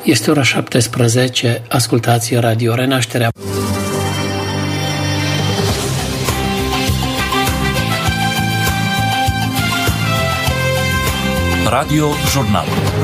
Este ora 17, ascultați Radio Renașterea. Radio Jurnal.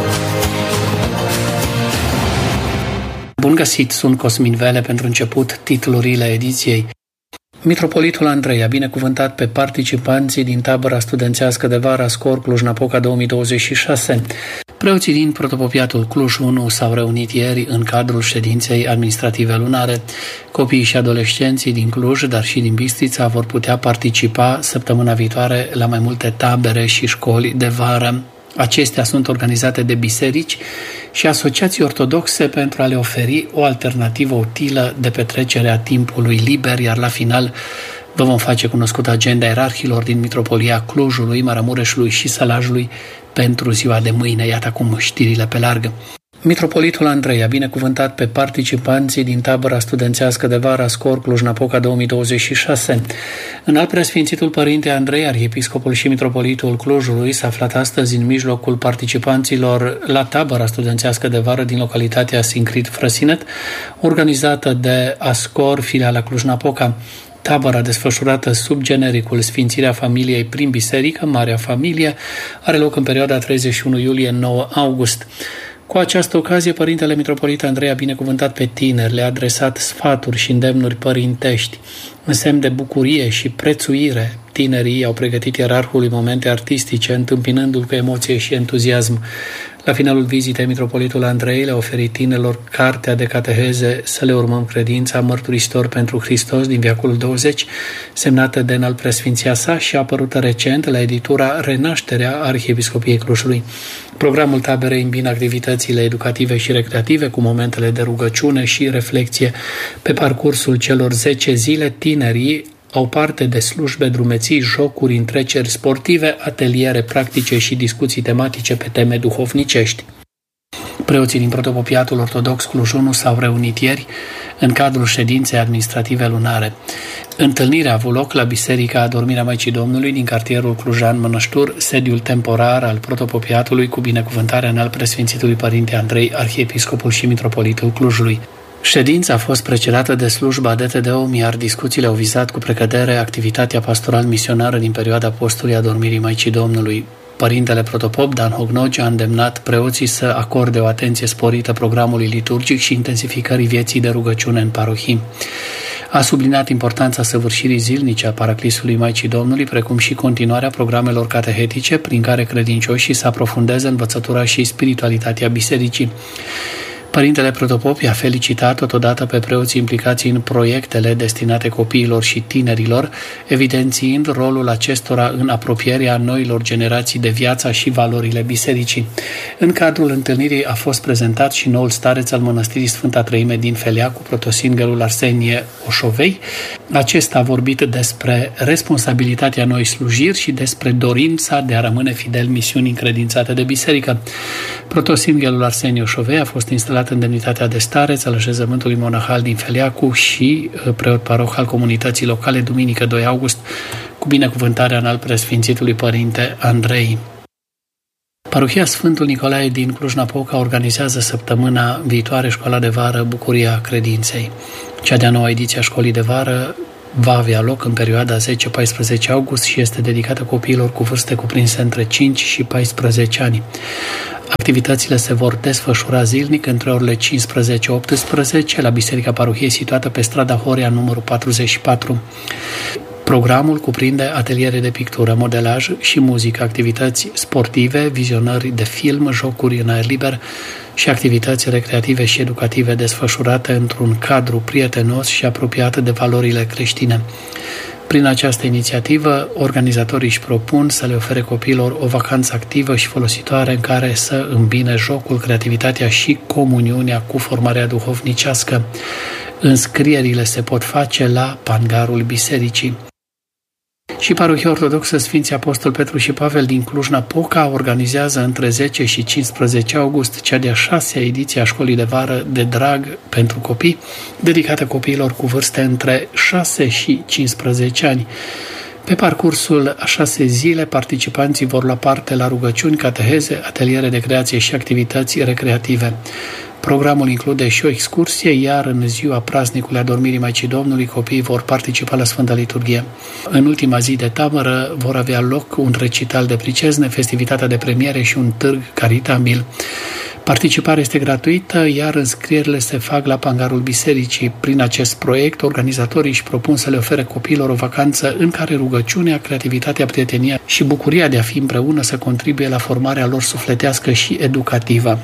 Bun găsit, sunt Cosmin Vele. Pentru început, titlurile ediției. Mitropolitul Andrei a binecuvântat pe participanții din tabăra studențească de vară Scor Cluj-Napoca 2026. Preoții din protopopiatul Cluj 1 s-au reunit ieri în cadrul ședinței administrative lunare. Copiii și adolescenții din Cluj, dar și din Bistrița, vor putea participa săptămâna viitoare la mai multe tabere și școli de vară. Acestea sunt organizate de biserici și asociații ortodoxe pentru a le oferi o alternativă utilă de petrecere a timpului liber, iar la final vă vom face cunoscut agenda ierarhilor din Mitropolia Clujului, Maramureșului și Sălajului pentru ziua de mâine. Iată acum știrile pe larg. Mitropolitul Andrei a binecuvântat pe participanții din tabăra studențească de vară Scor Cluj-Napoca 2026. Înalt Preasfințitul Părinte Andrei, arhiepiscopul și mitropolitul Clujului, s-a aflat astăzi în mijlocul participanților la tabăra studențească de vară din localitatea Sincrit Frăsinet, organizată de Ascor, filiala Cluj-Napoca. Tabăra, desfășurată sub genericul Sfințirea Familiei prin Biserică, Marea Familie, are loc în perioada 31 iulie-9 august. Cu această ocazie, Părintele Mitropolit Andrei a binecuvântat pe tineri, le-a adresat sfaturi și îndemnuri părintești. În semn de bucurie și prețuire, tinerii au pregătit ierarhului momente artistice, întâmpinându-l cu emoție și entuziasm. La finalul vizitei, Mitropolitul Andrei le-a oferit tinerilor cartea de cateheze Să le urmăm credința, mărturisitor pentru Hristos din veacolul 20, semnată de Înalt Preasfinția sa și apărută recent la editura Renașterea Arhiepiscopiei Clujului. Programul taberei îmbină activitățile educative și recreative cu momentele de rugăciune și reflexie. Pe parcursul celor 10 zile, tinerii au parte de slujbe, drumeții, jocuri, întreceri sportive, ateliere practice și discuții tematice pe teme duhovnicești. Preoții din protopopiatul ortodox Cluj 1 s-au reunit ieri în cadrul ședinței administrative lunare. Întâlnirea a avut loc la Biserica Adormirea Maicii Domnului din cartierul Clujan Mănăștur, sediul temporar al protopopiatului, cu binecuvântarea Înalt Preasfințitului Părinte Andrei, arhiepiscopul și mitropolitul Clujului. Ședința a fost precedată de slujba DTD-om, iar discuțiile au vizat cu precădere activitatea pastoral-misionară din perioada postului Adormirii Maicii Domnului. Părintele protopop Dan Hognogi a îndemnat preoții să acorde o atenție sporită programului liturgic și intensificării vieții de rugăciune în parohii. A subliniat importanța săvârșirii zilnice a Paraclisului Maicii Domnului, precum și continuarea programelor catehetice prin care credincioșii să aprofundeze învățătura și spiritualitatea bisericii. Părintele protopop i-a felicitat totodată pe preoții implicați în proiectele destinate copiilor și tinerilor, evidențiind rolul acestora în apropierea noilor generații de viața și valorile bisericii. În cadrul întâlnirii a fost prezentat și noul stareț al Mănăstirii Sfânta Treime din Feleacu, Protosinghelul Arsenie Oșovei. Acesta a vorbit despre responsabilitatea noi slujiri și despre dorința de a rămâne fidel misiunii încredințate de biserică. Protosinghelul Arsenie Oșovei a fost instalat în demnitatea de stareț al așezământului monahal din Feleacu și preot paroh al comunității locale, duminică 2 august, cu binecuvântarea Înalt Preasfințitului Părinte Andrei. Parohia Sfântul Nicolae din Cluj-Napoca organizează săptămâna viitoare școala de vară Bucuria Credinței. Cea de-a noua ediție a școlii de vară va avea loc în perioada 10-14 august și este dedicată copiilor cu vârste cuprinse între 5 și 14 ani. Activitățile se vor desfășura zilnic între orele 15-18 la Biserica Parohiei situată pe strada Horea numărul 44. Programul cuprinde ateliere de pictură, modelaj și muzică, activități sportive, vizionări de film, jocuri în aer liber și activități recreative și educative desfășurate într-un cadru prietenos și apropiat de valorile creștine. Prin această inițiativă, organizatorii își propun să le ofere copiilor o vacanță activă și folositoare în care să îmbine jocul, creativitatea și comuniunea cu formarea duhovnicească. Înscrierile se pot face la Pangarul Bisericii. Și Parohia Ortodoxă Sfinții Apostol Petru și Pavel din Cluj-Napoca organizează între 10 și 15 august cea de-a 6-a ediție a școlii de vară de drag pentru copii, dedicată copiilor cu vârste între 6 și 15 ani. Pe parcursul a 6 zile, participanții vor lua parte la rugăciuni, cateheze, ateliere de creație și activități recreative. Programul include și o excursie, iar în ziua praznicului Adormirii Maicii Domnului, copiii vor participa la Sfânta Liturghie. În ultima zi de tabără vor avea loc un recital de pricezne, festivitatea de premiere și un târg caritabil. Participarea este gratuită, iar înscrierile se fac la Pangarul Bisericii. Prin acest proiect, organizatorii își propun să le ofere copiilor o vacanță în care rugăciunea, creativitatea, prietenia și bucuria de a fi împreună să contribuie la formarea lor sufletească și educativă.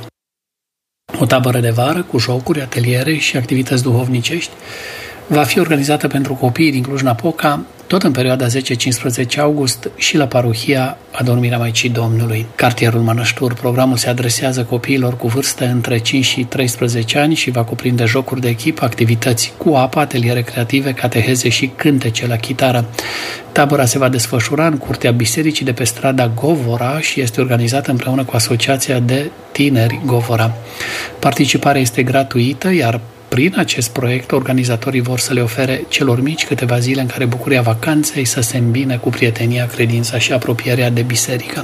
O tabără de vară cu jocuri, ateliere și activități duhovnicești va fi organizată pentru copiii din Cluj-Napoca, tot în perioada 10-15 august și la parohia Adormirea Maicii Domnului. Cartierul Mănăștur. Programul se adresează copiilor cu vârste între 5 și 13 ani și va cuprinde jocuri de echipă, activități cu apă, ateliere creative, cateheze și cântece la chitară. Tabăra se va desfășura în curtea bisericii de pe strada Govora și este organizată împreună cu Asociația de Tineri Govora. Participarea este gratuită, iar prin acest proiect, organizatorii vor să le ofere celor mici câteva zile în care bucuria vacanței să se îmbine cu prietenia, credința și apropierea de biserică.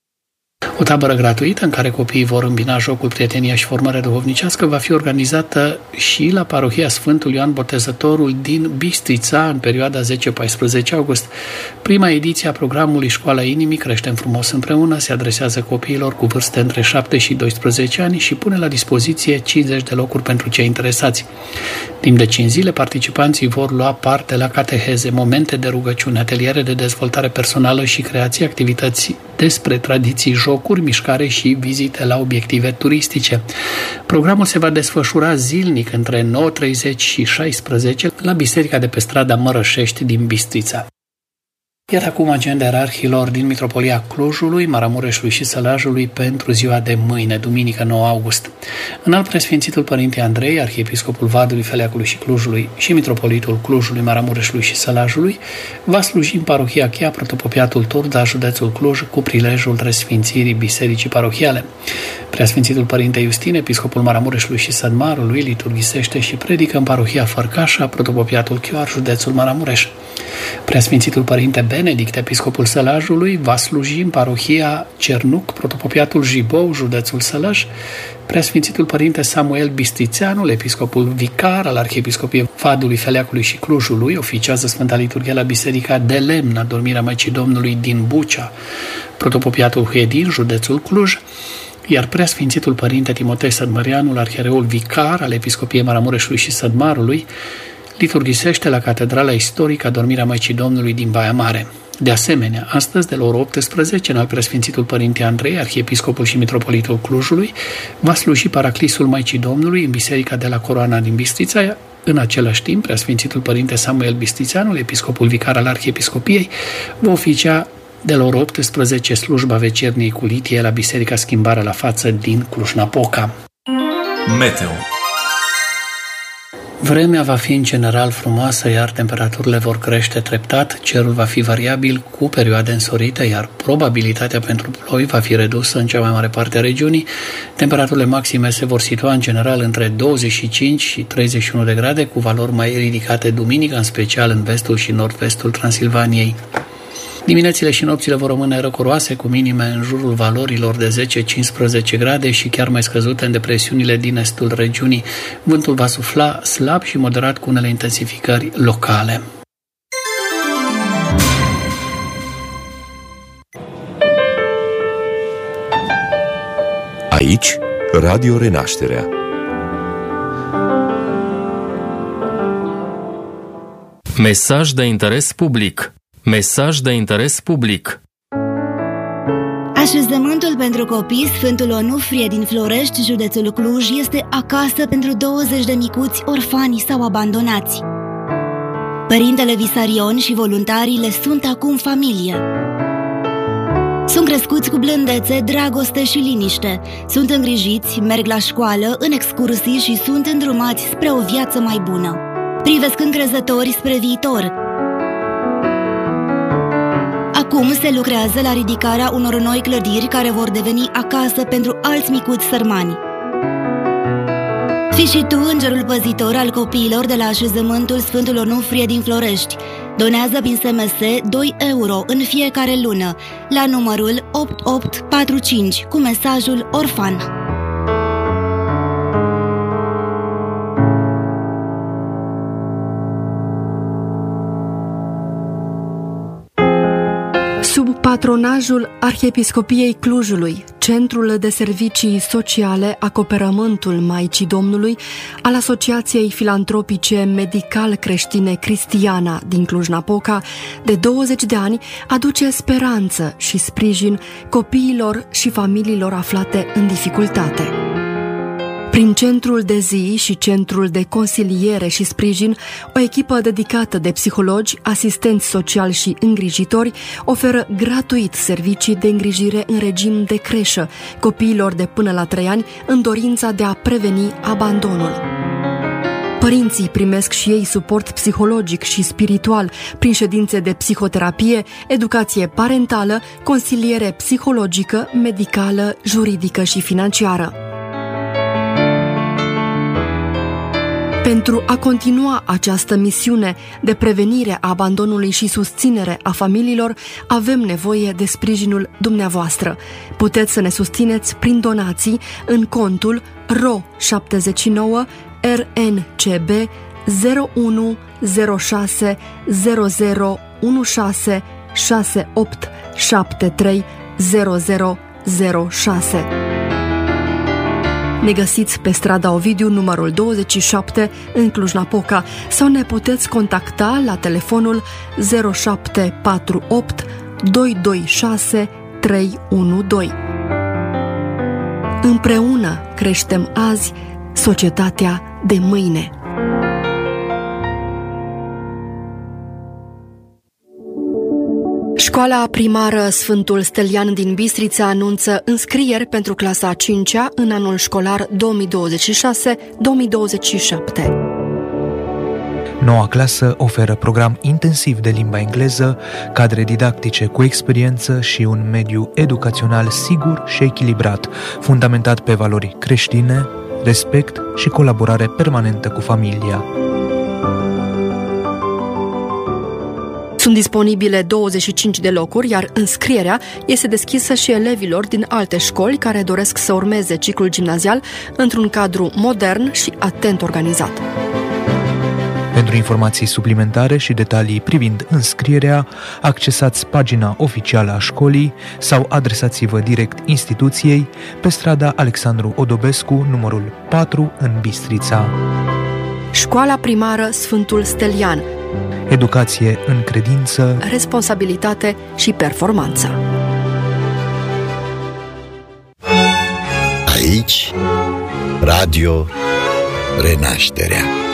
O tabără gratuită în care copiii vor îmbina jocul, prietenia și formarea duhovnicească va fi organizată și la parohia Sfântul Ioan Botezătorul din Bistrița în perioada 10-14 august. Prima ediție a programului Școala Inimii, Creștem frumos împreună, se adresează copiilor cu vârste între 7 și 12 ani și pune la dispoziție 50 de locuri pentru cei interesați. Timp de 5 zile, participanții vor lua parte la cateheze, momente de rugăciune, ateliere de dezvoltare personală și creație, activități despre tradiții, jocuri, mișcare și vizite la obiective turistice. Programul se va desfășura zilnic între 9:30 și 16 la biserica de pe strada Mărășești din Bistrița. Iar acum agenda ierarhilor din Mitropolia Clujului, Maramureșului și Sălajului pentru ziua de mâine, duminică 9 august. Înalt Preasfințitul Părinte Andrei, arhiepiscopul Vadului, Feleacului și Clujului și mitropolitul Clujului, Maramureșului și Sălajului, va sluji în parohia Cheia Protopopiatul Turda, județul Cluj, cu prilejul resfințirii bisericii parohiale. Preasfințitul Părinte Iustin, episcopul Maramureșului și Sădmarului, liturghisește și predică în parohia Fărcașa, Protopopiatul Chioar, județul Maramureș. Preasfințitul Părinte Benedict, episcopul Sălajului, va sluji în parohia Cernuc, Protopopiatul Jibou, județul Sălaj. Preasfințitul Părinte Samuel Bistrițeanul, episcopul vicar al Arhiepiscopiei Vadului, Feleacului și Clujului, oficiază Sfânta Liturghie la Biserica de Lemn, Adormirea Maicii Domnului din Bucea, Protopopiatul Huedin, județul Cluj, iar Preasfințitul Părinte Timotei Sădmăreanul, arhiereul vicar al Episcopiei Maramureșului și Sădmarului, liturghisește la Catedrala Istorică Adormirea Maicii Domnului din Baia Mare. De asemenea, astăzi, de la ora 18, în al Preasfințitul Părinte Andrei, arhiepiscopul și mitropolitul Clujului, va sluji Paraclisul Maicii Domnului în Biserica de la Coroana din Bistrița. În același timp, Preasfințitul Părinte Samuel Bistrițeanul, episcopul vicar al Arhiepiscopiei, va oficia de la ora 18 slujba vecerniei cu litie la Biserica Schimbarea la Față din Cluj-Napoca. Meteo. Vremea va fi în general frumoasă, iar temperaturile vor crește treptat, cerul va fi variabil cu perioade însorite, iar probabilitatea pentru ploi va fi redusă în cea mai mare parte a regiunii. Temperaturile maxime se vor situa în general între 25 și 31 de grade, cu valori mai ridicate duminică, în special în vestul și nord-vestul Transilvaniei. Diminețile și nopțile vor rămâne răcoroase, cu minime în jurul valorilor de 10-15 grade și chiar mai scăzute în depresiunile din estul regiunii. Vântul va sufla slab și moderat cu unele intensificări locale. Aici, Radio Renașterea. Mesaj de interes public. Mesaj de interes public. Așezământul pentru copii Sfântul Onufrie din Florești, județul Cluj, este acasă pentru 20 de micuți orfani sau abandonați. Părintele Visarion și voluntarii le sunt acum familie. Sunt crescuți cu blândețe, dragoste și liniște. Sunt îngrijiți, merg la școală, în excursii și sunt îndrumați spre o viață mai bună. Privesc încrezători spre viitor. Acum se lucrează la ridicarea unor noi clădiri care vor deveni acasă pentru alți micuți sărmani. Fii și tu îngerul păzitor al copiilor de la așezământul Sfântul Onufrie din Florești. Donează prin SMS 2 euro în fiecare lună la numărul 8845 cu mesajul Orfan. Sub patronajul Arhiepiscopiei Clujului, Centrul de Servicii Sociale Acoperământul Maicii Domnului al Asociației Filantropice Medical-Creștine Cristiana din Cluj-Napoca, de 20 de ani, aduce speranță și sprijin copiilor și familiilor aflate în dificultate. Prin centrul de zi și centrul de consiliere și sprijin, o echipă dedicată de psihologi, asistenți sociali și îngrijitori oferă gratuit servicii de îngrijire în regim de creșă copiilor de până la 3 ani în dorința de a preveni abandonul. Părinții primesc și ei suport psihologic și spiritual prin ședințe de psihoterapie, educație parentală, consiliere psihologică, medicală, juridică și financiară. Pentru a continua această misiune de prevenire a abandonului și susținere a familiilor, avem nevoie de sprijinul dumneavoastră. Puteți să ne susțineți prin donații în contul RO79 RNCB 0106 0016 6873 0006. Ne găsiți pe strada Ovidiu, numărul 27, în Cluj-Napoca, sau ne puteți contacta la telefonul 0748 226 312. Împreună creștem azi societatea de mâine. Școala primară Sfântul Stelian din Bistrița anunță înscrieri pentru clasa a 5-a în anul școlar 2026-2027. Noua clasă oferă program intensiv de limba engleză, cadre didactice cu experiență și un mediu educațional sigur și echilibrat, fundamentat pe valori creștine, respect și colaborare permanentă cu familia. Sunt disponibile 25 de locuri, iar înscrierea este deschisă și elevilor din alte școli care doresc să urmeze ciclul gimnazial într-un cadru modern și atent organizat. Pentru informații suplimentare și detalii privind înscrierea, accesați pagina oficială a școlii sau adresați-vă direct instituției pe strada Alexandru Odobescu, numărul 4, în Bistrița. Școala primară Sfântul Stelian. Educație în credință, responsabilitate și performanță. Aici, Radio Renașterea.